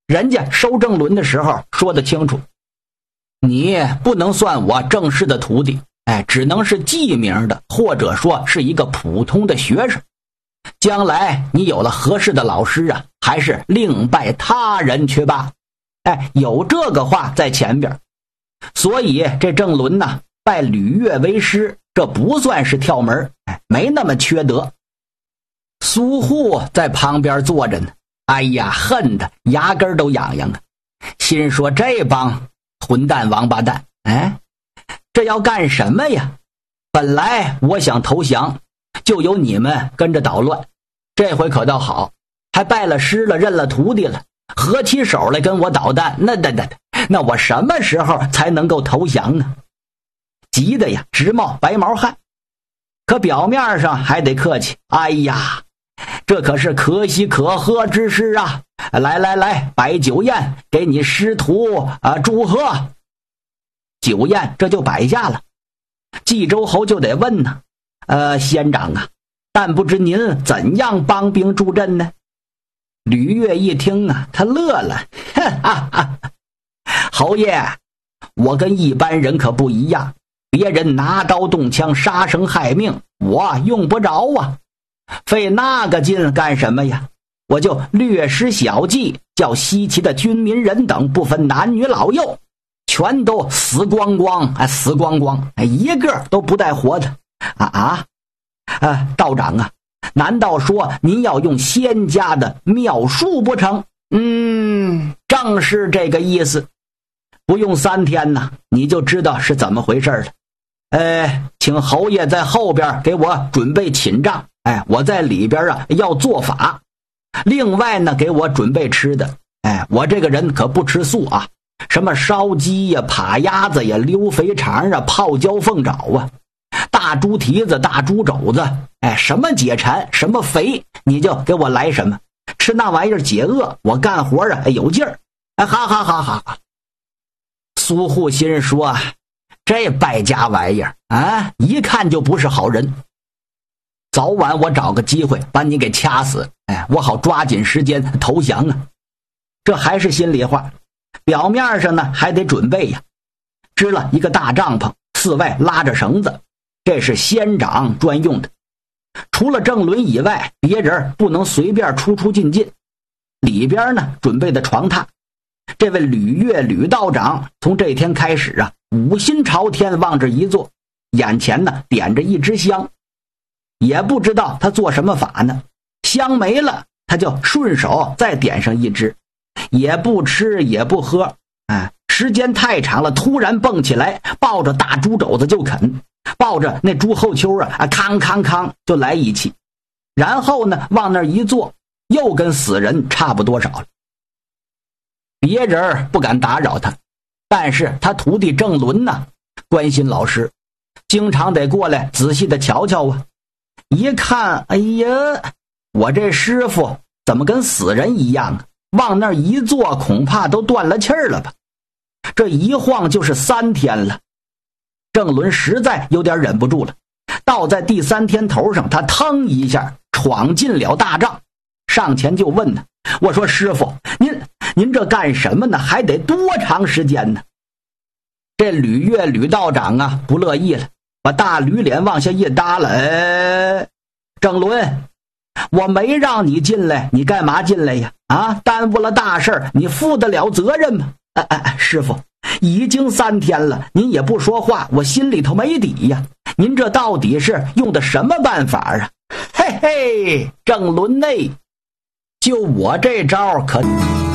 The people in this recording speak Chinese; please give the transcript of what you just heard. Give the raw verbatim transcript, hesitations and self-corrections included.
人家收正伦的时候说得清楚，你不能算我正式的徒弟，哎，只能是记名的，或者说是一个普通的学生。将来你有了合适的老师啊，还是另拜他人去吧。哎，有这个话在前边。所以这郑伦呢，拜吕岳为师，这不算是跳门，哎，没那么缺德。苏护在旁边坐着呢，哎呀，恨得牙根都痒痒啊，心说这帮混蛋王八蛋，哎，这要干什么呀？本来我想投降，就由你们跟着捣乱，这回可倒好，还拜了师了，认了徒弟了，合起手来跟我捣蛋，那那那那我什么时候才能够投降呢？急得呀直冒白毛汗，可表面上还得客气，哎呀，这可是可喜可贺之事啊！来来来，摆酒宴，给你师徒啊祝贺。酒宴这就摆下了。冀州侯就得问呢，呃，先长啊，但不知您怎样帮兵助阵呢？吕岳一听啊，他乐了，哈哈哈，侯爷，我跟一般人可不一样，别人拿刀动枪杀生害命，我用不着啊，费那个劲干什么呀？我就略施小计，叫西岐的军民人等不分男女老幼，全都死光光，哎，死光光，哎，一个都不带活的。啊啊啊！道长啊，难道说您要用仙家的妙术不成？嗯，正是这个意思。不用三天呢，你就知道是怎么回事了。呃，请侯爷在后边给我准备寝帐，哎，我在里边啊要做法。另外呢，给我准备吃的，哎，我这个人可不吃素啊，什么烧鸡呀、扒鸭子呀、溜肥肠啊、泡椒凤爪啊，大猪蹄子、大猪肘子，哎，什么解馋，什么肥，你就给我来什么，吃那玩意儿解饿，我干活啊有劲儿，哎，哈哈哈哈哈。苏护心说，这败家玩意儿啊，一看就不是好人。早晚我找个机会把你给掐死，哎，我好抓紧时间投降啊。这还是心里话，表面上呢还得准备呀。支了一个大帐篷，四外拉着绳子，这是仙长专用的。除了正伦以外，别人不能随便出出进进。里边呢准备的床榻，这位吕岳吕道长从这天开始啊，五心朝天往这一坐，眼前呢点着一支香，也不知道他做什么法呢，香没了他就顺手再点上一支，也不吃也不喝，哎，时间太长了，突然蹦起来，抱着大猪肘子就啃，抱着那猪后丘啊，啊，康康康就来一气，然后呢往那儿一坐，又跟死人差不多少了。别人不敢打扰他，但是他徒弟郑伦呢，关心老师，经常得过来仔细的瞧瞧啊。一看，哎呀，我这师傅怎么跟死人一样啊？往那儿一坐，恐怕都断了气儿了吧？这一晃就是三天了。郑伦实在有点忍不住了，到在第三天头上，他腾一下闯进了大帐，上前就问呢，我说师傅，您您这干什么呢？还得多长时间呢？这吕岳吕道长啊不乐意了，把大驴脸往下一耷拉，哎，郑伦，我没让你进来，你干嘛进来呀？啊，耽误了大事，你负得了责任吗？哎哎哎，师傅，已经三天了，您也不说话，我心里头没底呀。您这到底是用的什么办法啊？嘿嘿，郑伦内，就我这招可。